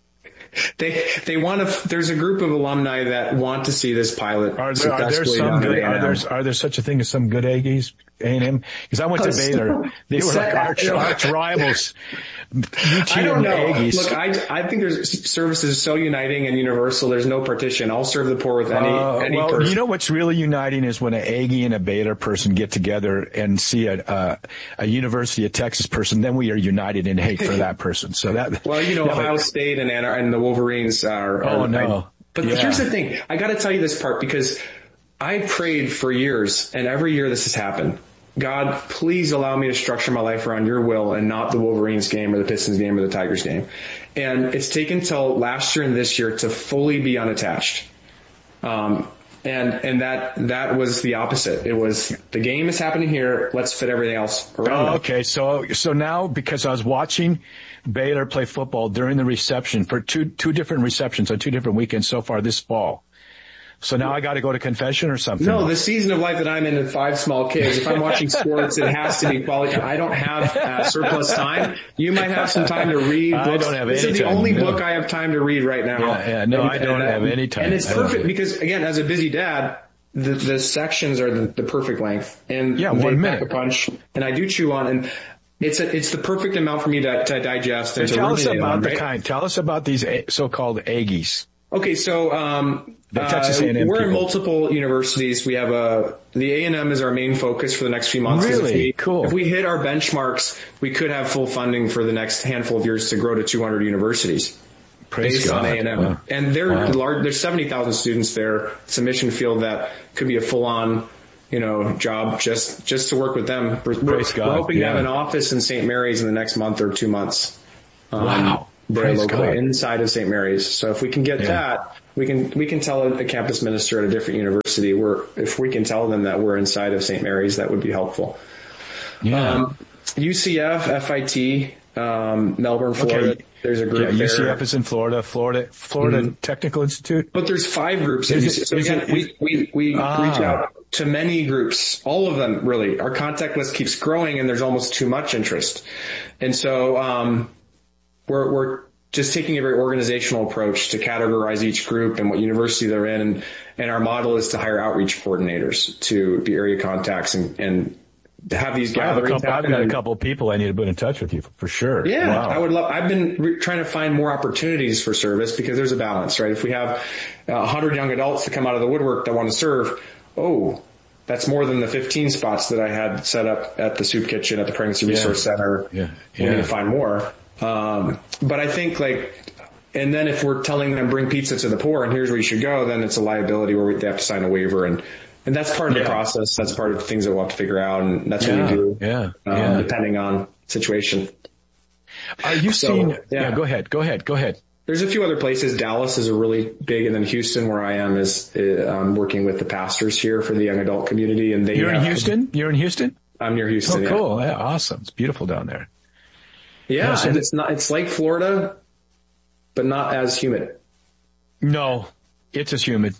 There's a group of alumni that want to see this pilot. Are there such a thing as some good Aggies? A&M? Because I went to Baylor. They were like arch rivals. I don't know. Aggies. Look, I think there's services so uniting and universal. There's no partition. I'll serve the poor with any person. You know what's really uniting is when an Aggie and a Baylor person get together and see a University of Texas person. Then we are united in hate for that person. So that. Well, Ohio State and the Wolverines are. Oh no! But here's the thing. I got to tell you this part because I prayed for years, and every year this has happened. God, please allow me to structure my life around your will and not the Wolverines game or the Pistons game or the Tigers game. And it's taken till last year and this year to fully be unattached. And that was the opposite. It was the game is happening here. Let's fit everything else around it. Okay. So now because I was watching Baylor play football during the reception for two different receptions on 2 different weekends so far this fall. So now I got to go to confession or something? No, the season of life that I'm in 5 small kids, if I'm watching sports, it has to be quality. I don't have surplus time. You might have some time to read books. I don't have any time. This is the only book I have time to read right now. I don't have any time. And it's perfect because, again, as a busy dad, the sections are the perfect length. And they 1 minute. pack a punch. And I do chew on, and it's the perfect amount for me to digest and to ruminate on, right? Tell us about these so-called Aggies. Okay, so Texas A&M we're people. in multiple universities. We have the A&M is our main focus for the next few months. Really? Cool. If we hit our benchmarks, we could have full funding for the next handful of years to grow to 200 universities. Praise based God. on A&M. Wow. And they're large, there's 70,000 students there. It's a mission field that could be a full-on, job just to work with them. We're hoping to have an office in St. Mary's in the next month or 2 months. Wow. Very locally inside of St. Mary's. So if we can get that, we can tell a campus minister at a different university if we can tell them that we're inside of St. Mary's, that would be helpful. Yeah. UCF, FIT, Melbourne, Florida. Okay. There's a group there. UCF is in Florida, Technical Institute. But there's 5 groups. We reach out to many groups, all of them really. Our contact list keeps growing and there's almost too much interest. And so, we're just taking a very organizational approach to categorize each group and what university they're in. And our model is to hire outreach coordinators to be area contacts and have these gatherings. I've got a couple of people I need to put in touch with you for sure. Yeah, wow. I would love. I've been trying to find more opportunities for service because there's a balance, right? If we have 100 young adults that come out of the woodwork that want to serve, that's more than the 15 spots that I had set up at the soup kitchen at the Pregnancy Resource Center. We need to find more. But I think and then if we're telling them bring pizza to the poor and here's where you should go, then it's a liability where they have to sign a waiver and that's part of the process. That's part of the things that we'll have to figure out, and that's what we do. Depending on situation. Are you seeing? Go ahead. There's a few other places. Dallas is a really big, and then Houston, where I am, is working with the pastors here for the young adult community. And You're in Houston? You're in Houston? I'm near Houston. Oh, cool. Yeah, awesome. It's beautiful down there. Yeah, and it's like Florida, but not as humid. No, it's as humid.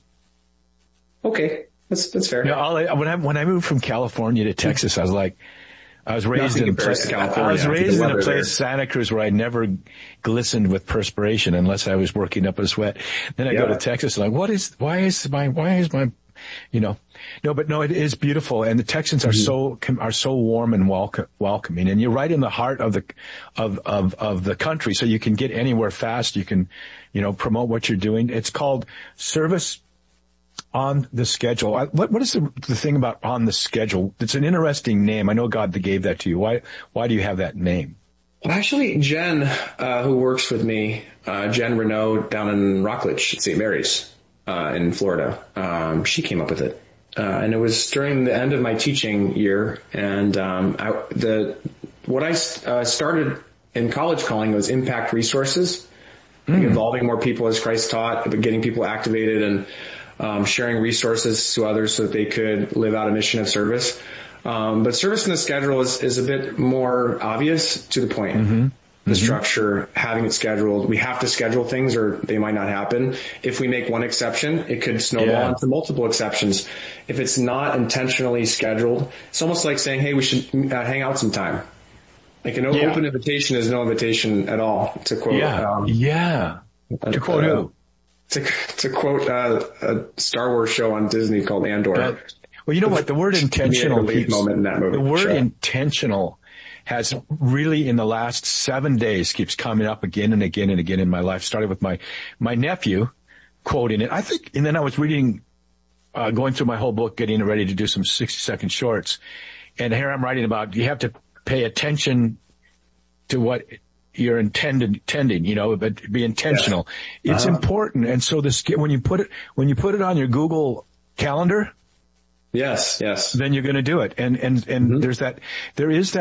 Okay. That's fair. When I moved from California to Texas, I was raised in a place, Santa Cruz, where I never glistened with perspiration unless I was working up a sweat. Then I go to Texas, and why is my, it is beautiful. And the Texans are so warm and welcoming. And you're right in the heart of the country. So you can get anywhere fast. You can, promote what you're doing. It's called Service on the Schedule. What is the thing about On the Schedule? It's an interesting name. I know God gave that to you. Why do you have that name? Well, actually, Jen, who works with me, Jen Renault down in Rockledge at St. Mary's, in Florida, she came up with it. And it was during the end of my teaching year. And, what I started in college calling was impact resources, involving more people as Christ taught, but getting people activated and, sharing resources to others so that they could live out a mission of service. But service in the schedule is a bit more obvious to the point. The structure, having it scheduled. We have to schedule things or they might not happen. If we make one exception, it could snowball into multiple exceptions. If it's not intentionally scheduled, it's almost like saying, hey, we should hang out sometime. Like an open invitation is no invitation at all, to quote. To quote who? To quote a Star Wars show on Disney called Andor. Well, you know what? The word intentional, intentional has really in the last 7 days keeps coming up again and again and again in my life. Started with my nephew quoting it. I think, and then I was reading, going through my whole book, getting ready to do some 60-second shorts. And here I'm writing about you have to pay attention to what you're intending, but be intentional. It's important. And so when you put it on your Google Calendar, yes, then you're going to do it. And there is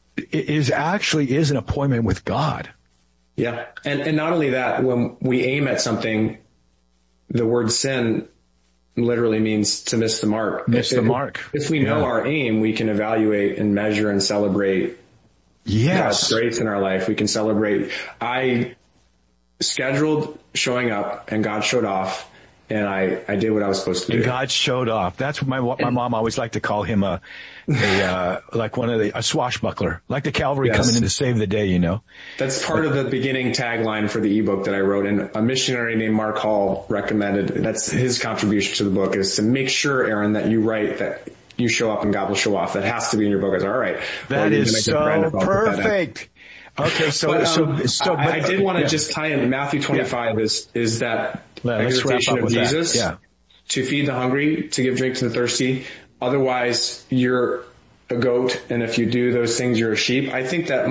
an appointment with God. Yeah. And not only that, when we aim at something, the word sin literally means to miss the mark. If we know our aim, we can evaluate and measure and celebrate God's grace in our life. We can celebrate. I scheduled showing up and God showed off and I did what I was supposed to do. And God showed off. That's what my mom always liked to call him a swashbuckler, like the cavalry coming in to save the day, That's part of the beginning tagline for the ebook that I wrote, and a missionary named Mark Hall recommended, that's his contribution to the book, is to make sure, Aaron, that you write that you show up and God will show off. That has to be in your book. I was all right. That is so perfect. Okay, but I did want to just tie in Matthew 25 is that exhortation of Jesus. to feed the hungry, to give drink to the thirsty. Otherwise, you're a goat, and if you do those things, you're a sheep. I think that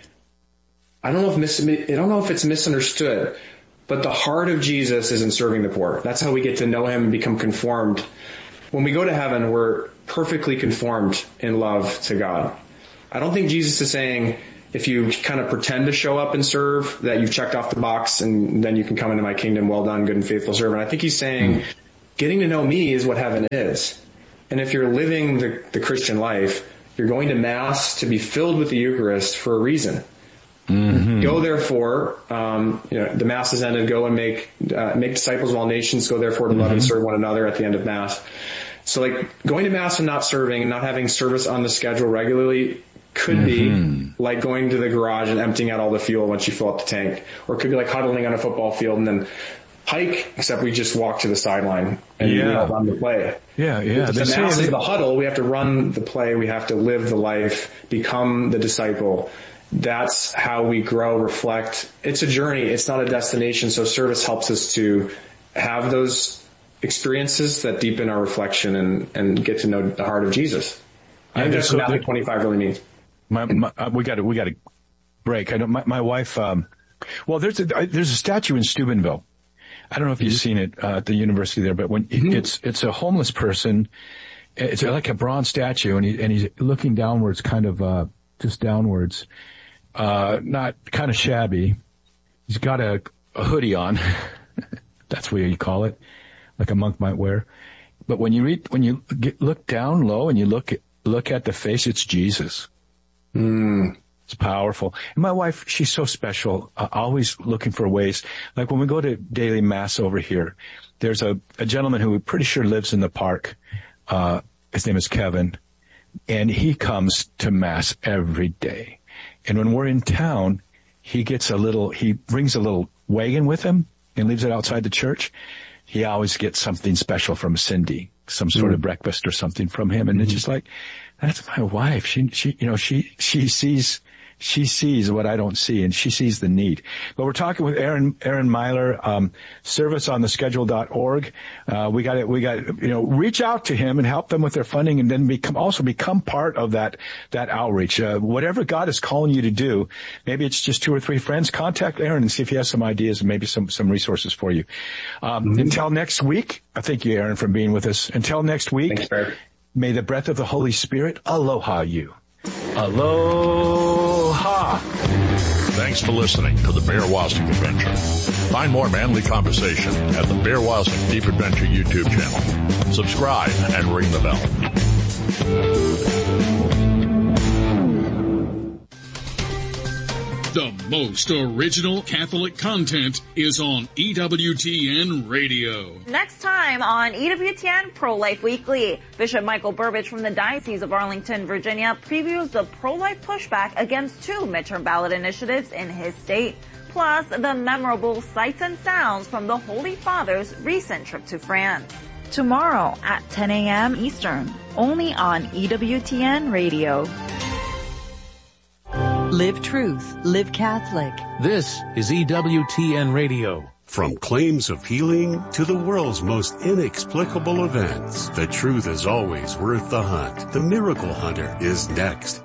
I don't know if it's misunderstood, but the heart of Jesus is in serving the poor. That's how we get to know him and become conformed. When we go to heaven, we're perfectly conformed in love to God. I don't think Jesus is saying, if you kind of pretend to show up and serve, that you've checked off the box and then you can come into my kingdom. Well done, good and faithful servant. I think he's saying, getting to know me is what heaven is. And if you're living the Christian life, you're going to Mass to be filled with the Eucharist for a reason. Mm-hmm. Go therefore, the Mass is ended, go and make disciples of all nations, go therefore to love and serve one another at the end of Mass. So like going to Mass and not serving and not having service on the schedule regularly could be like going to the garage and emptying out all the fuel once you fill up the tank. Or it could be like huddling on a football field and then hike, except we just walk to the sideline and we all run the play. Yeah. The Mass is the huddle. We have to run the play. We have to live the life, become the disciple. That's how we grow, reflect. It's a journey. It's not a destination. So service helps us to have those experiences that deepen our reflection and get to know the heart of Jesus. I think that's what Matthew 25 really means. We got to break. I know my wife. There's a statue in Steubenville. I don't know if you've seen it at the university there, but when it's a homeless person, it's like a bronze statue, and he's looking downwards, kind of just downwards, not kind of shabby. He's got a hoodie on. That's what you call it, like a monk might wear. But when you look down low and you look at the face, it's Jesus. It's powerful. And my wife, she's so special, always looking for ways. Like when we go to daily Mass over here, there's a gentleman who we're pretty sure lives in the park. His name is Kevin, and he comes to Mass every day. And when we're in town, he brings a little wagon with him and leaves it outside the church. He always gets something special from Cindy, some sort of breakfast or something from him. And it's just like, that's my wife. She sees what I don't see, and she sees the need. But we're talking with Aaron Myler, serviceontheschedule.org. We got reach out to him and help them with their funding, and then become part of that outreach. Whatever God is calling you to do, maybe it's just 2 or 3 friends, contact Aaron and see if he has some ideas and maybe some resources for you. Until next week, thank you, Aaron, for being with us. Until next week, thanks, Barry. May the breath of the Holy Spirit aloha you. Aloha. Thanks for listening to the Bear Wozniak Adventure. Find more manly conversation at the Bear Wozniak Deep Adventure YouTube channel. Subscribe and ring the bell. The most original Catholic content is on EWTN Radio. Next time on EWTN Pro-Life Weekly, Bishop Michael Burbidge from the Diocese of Arlington, Virginia, previews the pro-life pushback against 2 midterm ballot initiatives in his state, plus the memorable sights and sounds from the Holy Father's recent trip to France. Tomorrow at 10 a.m. Eastern, only on EWTN Radio. Live truth, live Catholic. This is EWTN Radio. From claims of healing to the world's most inexplicable events, the truth is always worth the hunt. The Miracle Hunter is next.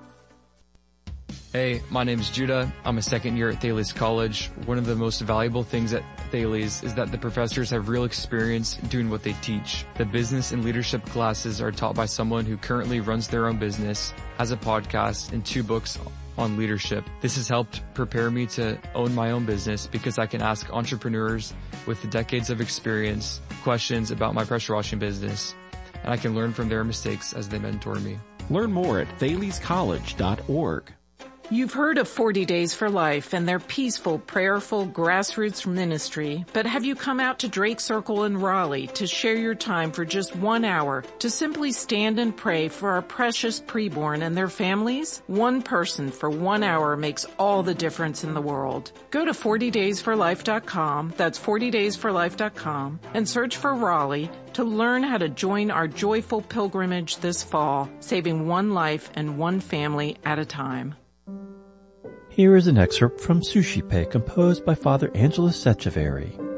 Hey, my name's Judah. I'm a second year at Thales College. One of the most valuable things at Thales is that the professors have real experience doing what they teach. The business and leadership classes are taught by someone who currently runs their own business, has a podcast, and 2 books on leadership. This has helped prepare me to own my own business because I can ask entrepreneurs with decades of experience questions about my pressure washing business, and I can learn from their mistakes as they mentor me. Learn more at thalescollege.org. You've heard of 40 Days for Life and their peaceful, prayerful, grassroots ministry, but have you come out to Drake Circle in Raleigh to share your time for just 1 hour to simply stand and pray for our precious preborn and their families? One person for 1 hour makes all the difference in the world. Go to 40daysforlife.com, that's 40daysforlife.com, and search for Raleigh to learn how to join our joyful pilgrimage this fall, saving 1 life and 1 family at a time. Here is an excerpt from Sushi Pay, composed by Father Angelos Echeverry.